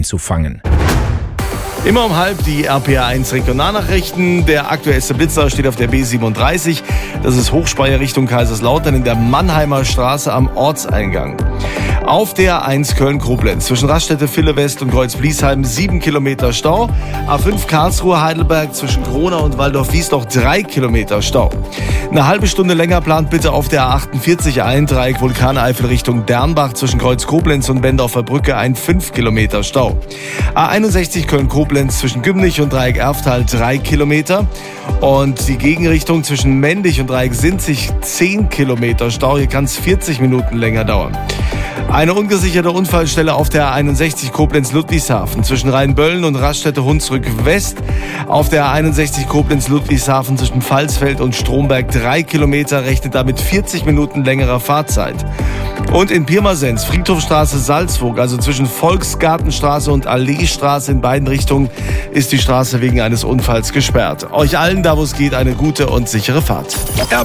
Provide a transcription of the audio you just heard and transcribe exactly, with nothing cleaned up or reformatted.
zu fangen. Immer um halb die R P R eins Regionalnachrichten. Der aktuellste Blitzer steht auf der B siebenunddreißig. Das ist Hochspeyer Richtung Kaiserslautern in der Mannheimer Straße am Ortseingang. Auf der A eins Köln-Koblenz zwischen Raststätte Villewest und Kreuz-Bliesheim sieben Kilometer Stau. A fünf Karlsruhe-Heidelberg zwischen Krona und Waldorf-Wiesloch drei Kilometer Stau. Eine halbe Stunde länger plant bitte auf der A achtundvierzig ein Dreieck Vulkaneifel Richtung Dernbach zwischen Kreuz-Koblenz und Bendorfer Brücke ein fünf Kilometer Stau. A einundsechzig Köln-Koblenz zwischen Gümnich und Dreieck Erftal drei Kilometer. Und die Gegenrichtung zwischen Mendig und Dreieck Sinzig zehn Kilometer Stau. Hier kann es vierzig Minuten länger dauern. Eine ungesicherte Unfallstelle auf der A einundsechzig Koblenz-Ludwigshafen zwischen Rheinböllen und Raststätte Hunsrück West. Auf der A einundsechzig Koblenz-Ludwigshafen zwischen Pfalzfeld und Stromberg drei Kilometer, rechnet damit vierzig Minuten längerer Fahrzeit. Und in Pirmasens, Friedhofstraße Salzburg, also zwischen Volksgartenstraße und Alleestraße in beiden Richtungen, ist die Straße wegen eines Unfalls gesperrt. Euch allen, da wo es geht, eine gute und sichere Fahrt.